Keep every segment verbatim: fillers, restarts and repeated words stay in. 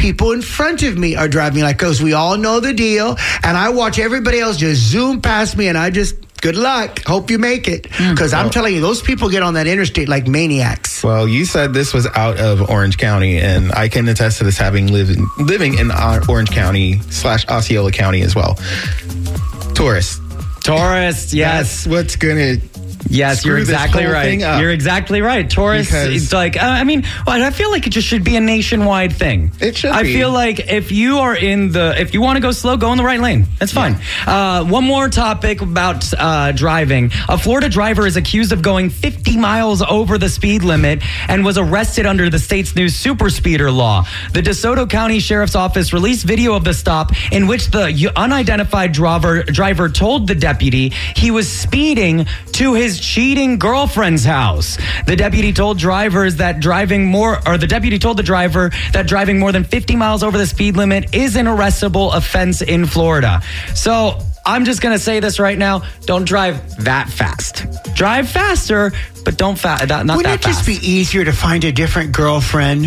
people in front of me are driving like, because we all know the deal. And I watch everybody else just zoom past me, and I just, good luck. Hope you make it. Because mm. I'm telling you, those people get on that interstate like maniacs. Well, you said this was out of Orange County, and I can attest to this having lived, living in Orange County slash Osceola County as well. Tourists. Tourists, yes. That's what's going to... Yes, you're exactly right. You're exactly right. Tourists, it's like, uh, I mean, well, I feel like it just should be a nationwide thing. It should I be. feel like if you are in the, if you want to go slow, go in the right lane. That's fine. Yeah. Uh, one more topic about uh, driving. A Florida driver is accused of going fifty miles over the speed limit and was arrested under the state's new super speeder law. The DeSoto County Sheriff's Office released video of the stop in which the unidentified driver, driver told the deputy he was speeding to his cheating girlfriend's house. The deputy told drivers that driving more, or the deputy told the driver that driving more than fifty miles over the speed limit is an arrestable offense in Florida. So I'm just going to say this right now. Don't drive that fast. Drive faster, but don't fa- not, not Wouldn't that fast. Wouldn't it just be easier to find a different girlfriend?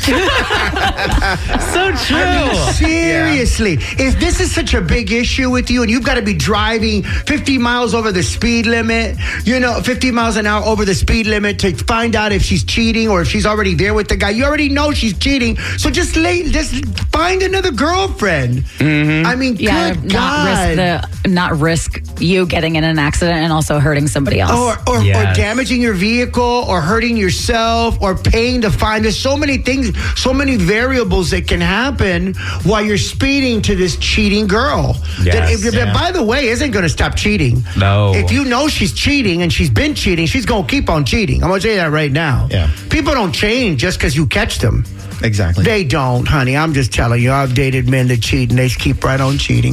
So true. I mean, seriously. Yeah. If this is such a big issue with you and you've got to be driving fifty miles over the speed limit, you know, fifty miles an hour over the speed limit to find out if she's cheating or if she's already there with the guy, you already know she's cheating. So just lay, just find another girlfriend. Mm-hmm. I mean, yeah, good not God. risk the not risk you getting in an accident and also hurting somebody else. Or or, yes. or damaging your vehicle or hurting yourself or paying to fine. There's so many things, so many variables that can happen while you're speeding to this cheating girl. Yes, that, if, yeah. that, by the way, isn't going to stop cheating. No. If you know she's cheating and she's been cheating, she's going to keep on cheating. I'm going to say that right now. Yeah. People don't change just because you catch them. Exactly. They don't, honey. I'm just telling you. I've dated men that cheat and they keep right on cheating.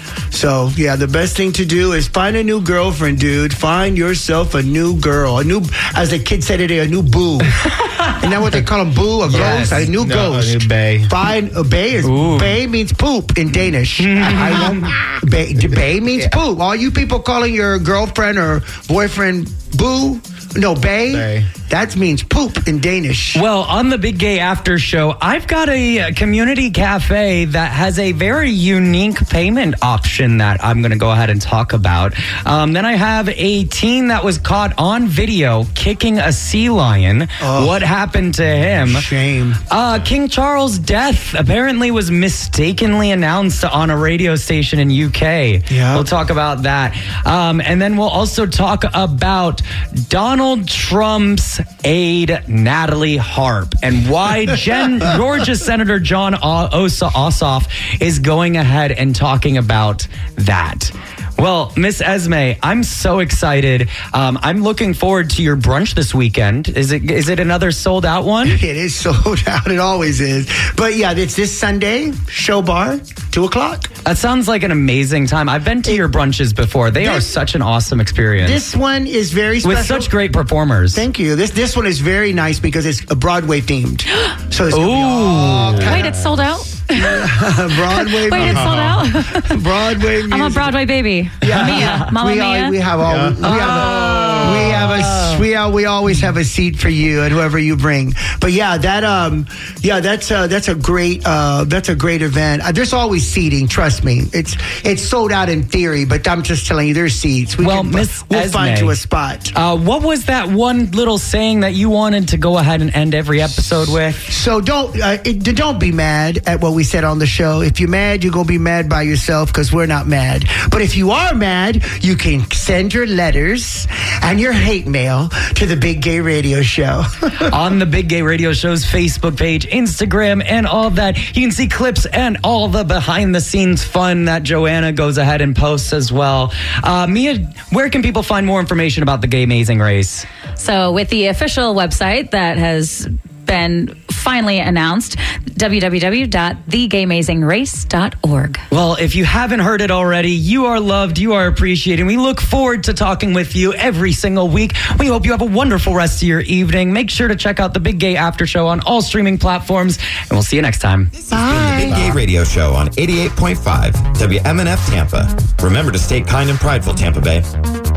So, yeah, the best thing to do is find a new girlfriend, dude. Find yourself a new girl. A new, as the kid said today, a new boo. Isn't that what they call them? Boo? A Yes. ghost? A new No, ghost. a new bae. Find a bae. Is, bae means poop in Danish. I won't. Bae, bae means Yeah. poop. All you people calling your girlfriend or boyfriend boo? No, bae. Bae. That means poop in Danish. Well, on the Big Gay After Show, I've got a community cafe that has a very unique payment option that I'm going to go ahead and talk about. Um, then I have a teen that was caught on video kicking a sea lion. Oh. What happened to him? Shame. Uh, King Charles' death apparently was mistakenly announced on a radio station in U K. Yeah. We'll talk about that. Um, and then we'll also talk about Donald Trump's aide, Natalie Harp, and why Gen- Georgia Senator John o- Osa- Ossoff is going ahead and talking about that. Well, Miss Esme, I'm so excited. Um, I'm looking forward to your brunch this weekend. Is it is it another sold out one? It is sold out. It always is. But yeah, it's this Sunday, Show Bar, two o'clock. That sounds like an amazing time. I've been to your brunches before. They are This- such an awesome experience. This one is very special. with such great performers. Thank you. This this one is very nice because it's a Broadway themed. So it's gonna be Ooh. all kind Wait, it's sold out? of Broadway. Wait, it's sold out? Broadway music. I'm a Broadway baby. Yeah. Mia. Mama we, Mia. All, we have all. Yeah. We, have a, we have a. We are, We always have a seat for you and whoever you bring. But yeah, that um, yeah, that's uh, that's a great uh, that's a great event. Uh, there's always seating. Trust me, it's it's sold out in theory, but I'm just telling you, there's seats. We Well, can, Miss we'll Esme, find you a spot. Uh, what was that one little saying that you wanted to go ahead and end every episode with? So don't uh, it, don't be mad at what we said on the show. If you're mad, you're gonna be mad by yourself because we're not mad. But if you are mad, you can send your letters and your hate mail to the Big Gay Radio Show. On the Big Gay Radio Show's Facebook page, Instagram, and all of that. You can see clips and all the behind the scenes fun that Joanna goes ahead and posts as well. Uh, Mia, where can people find more information about the Gay Amazing Race? So with the official website that has been finally announced, w w w dot the gay amazing race dot org. Well, if you haven't heard it already, you are loved, you are appreciated. We look forward to talking with you every single week. We hope you have a wonderful rest of your evening. Make sure to check out the Big Gay After Show on all streaming platforms, and we'll see you next time. This has been the Big Gay Radio Show on eighty-eight point five W M N F Tampa. Remember to stay kind and prideful, Tampa Bay.